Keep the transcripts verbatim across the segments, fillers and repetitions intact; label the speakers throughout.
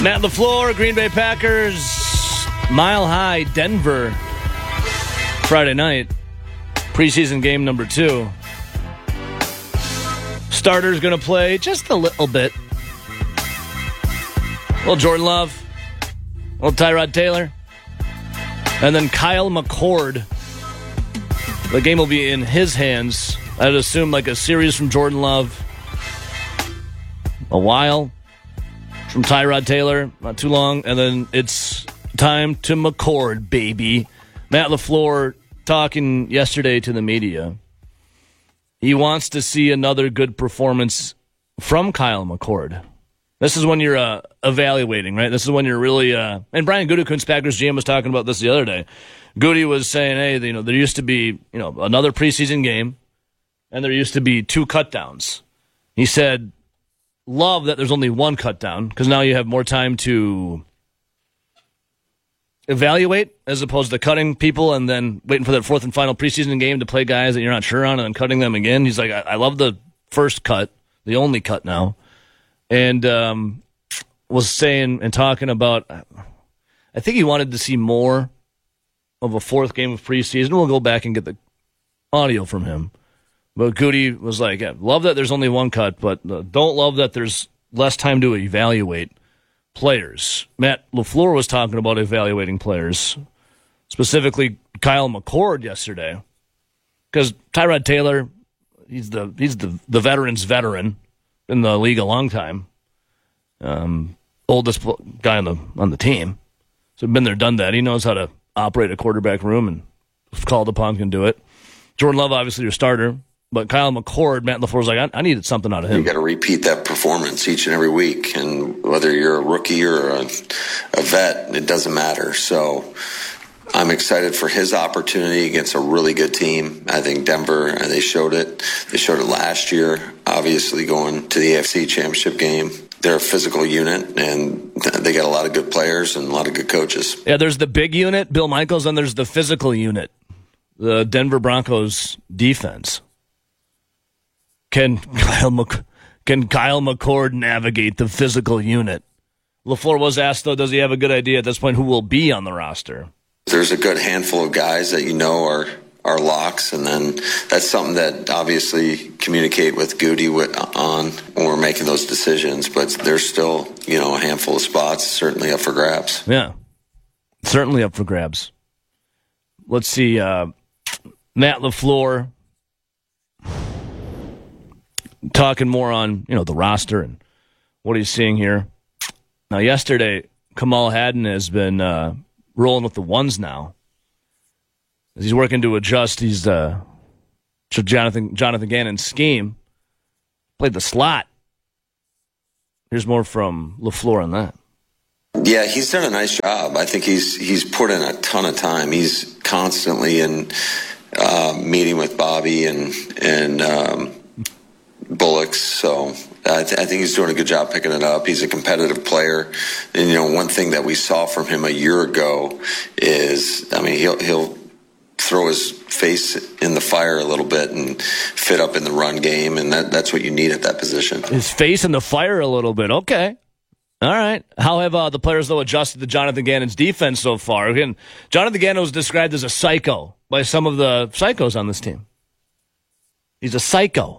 Speaker 1: Matt LaFleur, Green Bay Packers, Mile High, Denver, Friday night, preseason game number two. Starter's going to play just a little bit. Well, Jordan Love, well, Tyrod Taylor, and then Kyle McCord. The game will be in his hands. I'd assume like a series from Jordan Love, a while from Tyrod Taylor, not too long, and then it's time to McCord, baby. Matt LaFleur talking yesterday to the media. He wants to see another good performance from Kyle McCord. This is when you're uh, evaluating, right? This is when you're really... Uh, and Brian Gutekunst, Packers G M, was talking about this the other day. Goody was saying, hey, you know, there used to be, you know, another preseason game, and there used to be two cutdowns. He said, love that there's only one cutdown, because now you have more time to evaluate as opposed to cutting people and then waiting for that fourth and final preseason game to play guys that you're not sure on and then cutting them again. He's like, I, I love the first cut, the only cut now. And um, was saying and talking about, I think he wanted to see more of a fourth game of preseason. We'll go back and get the audio from him. But Goody was like, yeah, love that there's only one cut, but uh, don't love that there's less time to evaluate players. Matt LaFleur was talking about evaluating players, specifically Kyle McCord yesterday, because Tyrod Taylor, he's the he's the, the veteran's veteran, in the league a long time, um, oldest guy on the on the team, so been there, done that. He knows how to operate a quarterback room, and if called upon can do it. Jordan Love, obviously your starter. But Kyle McCord, Matt LaFleur's like, I, I needed something out of him.
Speaker 2: You got to repeat that performance each and every week. And whether you're a rookie or a, a vet, it doesn't matter. So I'm excited for his opportunity against a really good team. I think Denver, and they showed it. They showed it last year, obviously going to the A F C Championship game. They're a physical unit, and they got a lot of good players and a lot of good coaches.
Speaker 1: Yeah, there's the big unit, Bill Michaels, and there's the physical unit, the Denver Broncos defense. Can Kyle, Mc, can Kyle McCord navigate the physical unit? LaFleur was asked, though, does he have a good idea at this point who will be on the roster?
Speaker 2: There's a good handful of guys that you know are, are locks, and then that's something that obviously communicate with Goody on when we're making those decisions. But there's still, you know, a handful of spots certainly up for grabs.
Speaker 1: Yeah, certainly up for grabs. Let's see, uh, Matt LaFleur talking more on, you know, the roster and what he's seeing here. Now, yesterday, Kamal Hadden has been uh, rolling with the ones now. As he's working to adjust, he's uh, to Jonathan Jonathan Gannon's scheme. Played the slot. Here's more from LaFleur on that.
Speaker 2: Yeah, he's done a nice job. I think he's he's put in a ton of time. He's constantly in uh, meeting with Bobby and and. Um, Bullocks, so I, th- I think he's doing a good job picking it up. He's a competitive player, and you know, one thing that we saw from him a year ago is, I mean, he'll he'll throw his face in the fire a little bit and fit up in the run game, and that that's what you need at that position.
Speaker 1: His face in the fire a little bit, okay. All right. How have uh, the players, though, adjusted to Jonathan Gannon's defense so far? Again, Jonathan Gannon was described as a psycho by some of the psychos on this team. He's a psycho.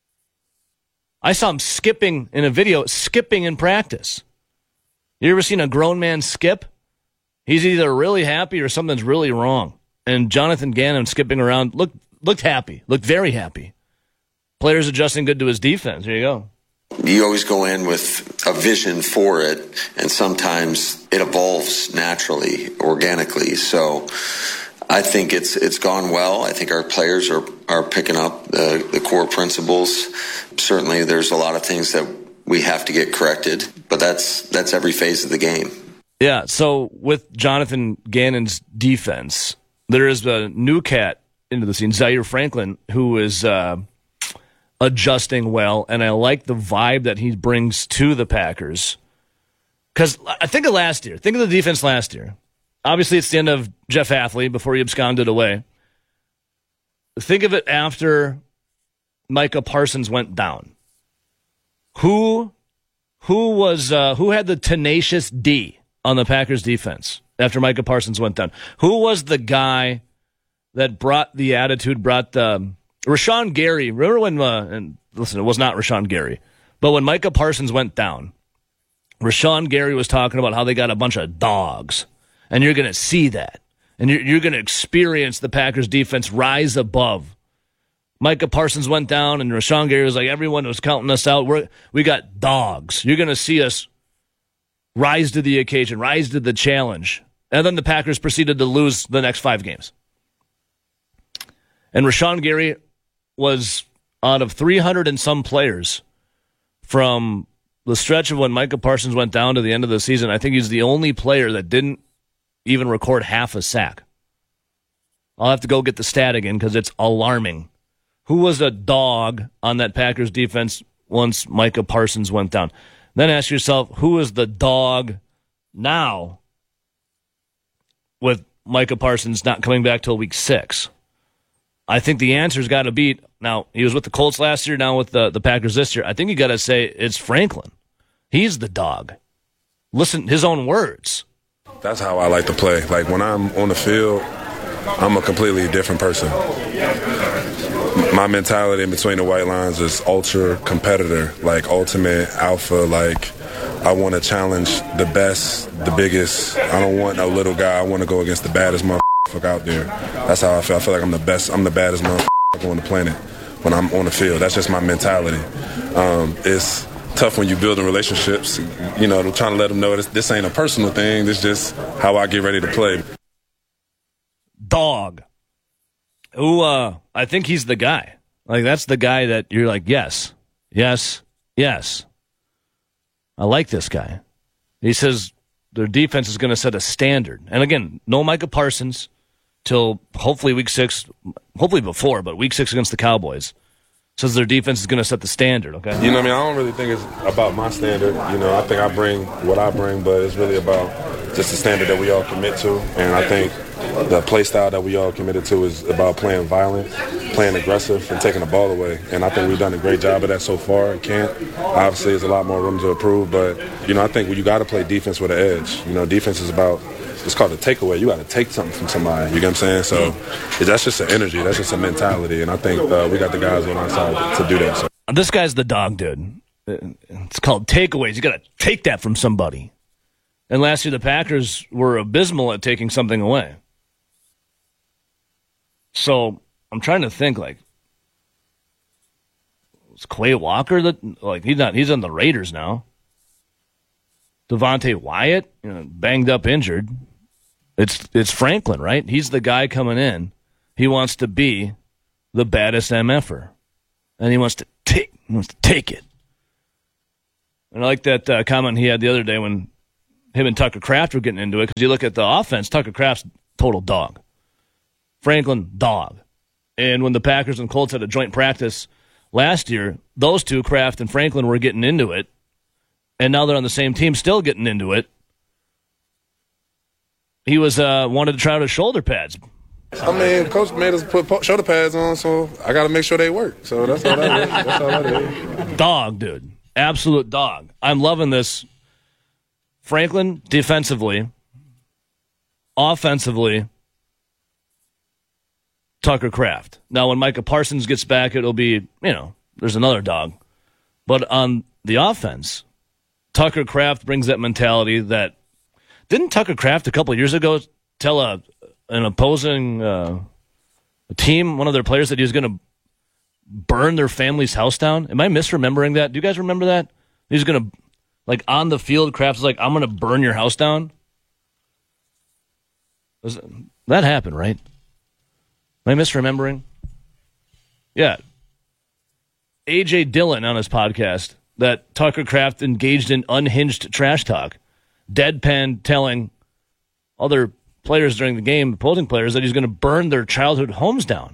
Speaker 1: I saw him skipping in a video, skipping in practice. You ever seen a grown man skip? He's either really happy or something's really wrong. And Jonathan Gannon skipping around looked looked happy, looked very happy. Players adjusting good to his defense. There you go.
Speaker 2: You always go in with a vision for it, and sometimes it evolves naturally, organically. So I think it's it's gone well. I think our players are, are picking up the, the core principles. Certainly there's a lot of things that we have to get corrected, but that's that's every phase of the game.
Speaker 1: Yeah, so with Jonathan Gannon's defense, there is a new cat into the scene, Zaire Franklin, who is uh, adjusting well, and I like the vibe that he brings to the Packers. Because I think of last year. Think of the defense last year. Obviously, it's the end of Jeff Hafley before he absconded away. Think of it after Micah Parsons went down. Who Who was uh, who had the tenacious D on the Packers defense after Micah Parsons went down? Who was the guy that brought the attitude, brought the Rashawn Gary? Remember when, uh, and listen, it was not Rashawn Gary, but when Micah Parsons went down, Rashawn Gary was talking about how they got a bunch of dogs, and you're going to see that, and you're, you're going to experience the Packers defense rise above. Micah Parsons went down, and Rashawn Gary was like, everyone was counting us out. We're, we got dogs. You're going to see us rise to the occasion, rise to the challenge. And then the Packers proceeded to lose the next five games. And Rashawn Gary was out of three hundred and some players from the stretch of when Micah Parsons went down to the end of the season. I think he's the only player that didn't even record half a sack. I'll have to go get the stat again because it's alarming. Who was a dog on that Packers defense once Micah Parsons went down? Then ask yourself, who is the dog now with Micah Parsons not coming back till week six? I think the answer's got to be, now, he was with the Colts last year, now with the, the Packers this year. I think you got to say it's Franklin. He's the dog. Listen, his own words.
Speaker 3: That's how I like to play. Like, when I'm on the field, I'm a completely different person. My mentality in between the white lines is ultra competitor, like ultimate alpha. Like, I want to challenge the best, the biggest. I don't want no little guy. I want to go against the baddest motherfucker out there. That's how I feel. I feel like I'm the best. I'm the baddest motherfucker on the planet when I'm on the field. That's just my mentality. Um, it's tough when you're building relationships. You know, trying to let them know this, this ain't a personal thing. This is just how I get ready to play.
Speaker 1: Dog. Who, uh, I think he's the guy. Like, that's the guy that you're like, yes, yes, yes. I like this guy. He says their defense is going to set a standard. And again, no Micah Parsons till hopefully week six, hopefully before, but week six against the Cowboys. Says their defense is going to set the standard, okay?
Speaker 3: You know what I mean? I don't really think it's about my standard. You know, I think I bring what I bring, but it's really about just the standard that we all commit to. And I think the play style that we all committed to is about playing violent, playing aggressive, and taking the ball away. And I think we've done a great job of that so far. It can't. Obviously, there's a lot more room to improve, but, you know, I think you got to play defense with an edge. You know, defense is about, it's called a takeaway. You got to take something from somebody. You get what I'm saying? So that's just an energy. That's just a mentality. And I think uh, we got the guys on our side to do that. So.
Speaker 1: This guy's the dog, dude. It's called takeaways. You got to take that from somebody. And last year, the Packers were abysmal at taking something away. So I'm trying to think, like, is Quay Walker that, like, he's not, he's on the Raiders now. Devontae Wyatt, you know, banged up, injured. It's it's Franklin, right? He's the guy coming in. He wants to be the baddest M F-er. And he wants to take he wants to take it. And I like that uh, comment he had the other day when him and Tucker Kraft were getting into it, because you look at the offense, Tucker Kraft's total dog. Franklin, dog. And when the Packers and Colts had a joint practice last year, those two, Kraft and Franklin, were getting into it. And now they're on the same team, still getting into it. He was uh, wanted to try out his shoulder pads.
Speaker 3: I mean, Coach made us put shoulder pads on, so I got to make sure they work. So that's all that is. That's all that is.
Speaker 1: Dog, dude. Absolute dog. I'm loving this. Franklin, defensively. Offensively, Tucker Kraft. Now, when Micah Parsons gets back, it'll be, you know, there's another dog. But on the offense, Tucker Kraft brings that mentality that, didn't Tucker Kraft a couple of years ago tell a an opposing uh, team, one of their players, that he was going to burn their family's house down? Am I misremembering that? Do you guys remember that? He was going to, like, on the field, Kraft was like, I'm going to burn your house down? Was, that happened, right? Am I misremembering? Yeah. A J Dillon on his podcast, that Tucker Kraft engaged in unhinged trash talk, deadpan telling other players during the game, opposing players, that he's going to burn their childhood homes down.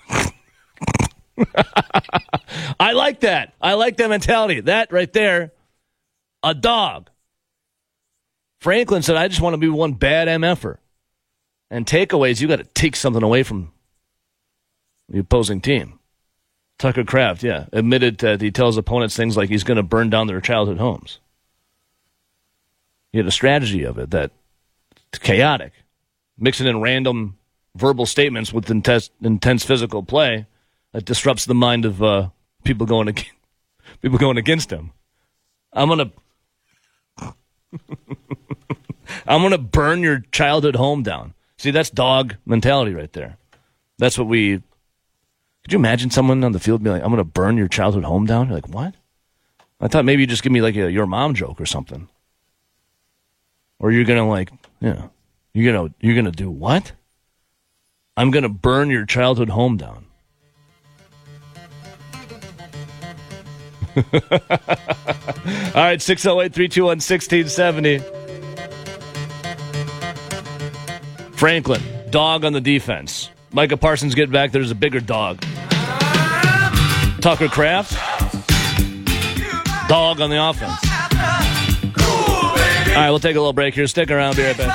Speaker 1: I like that. I like that mentality. That right there, a dog. Franklin said, I just want to be one bad M F-er. And takeaways, you got to take something away from the opposing team. Tucker Kraft, yeah, admitted that he tells opponents things like he's going to burn down their childhood homes. You had a strategy of it that it's chaotic. Mixing in random verbal statements with intense, intense physical play that disrupts the mind of uh, people going against, people going against him. I'm gonna, I'm gonna burn your childhood home down. See, that's dog mentality right there. That's what we. Could you imagine someone on the field being like, "I'm gonna burn your childhood home down"? You're like, what? I thought maybe you just give me like a your mom joke or something, or you're gonna like, yeah, you're gonna you're gonna do what? I'm gonna burn your childhood home down. All right, six oh eight, three two one, one six seven oh. Franklin, dog on the defense. Micah Parsons get back. There's a bigger dog. Tucker Kraft, dog on the offense. All right, we'll take a little break here. Stick around. Be right back.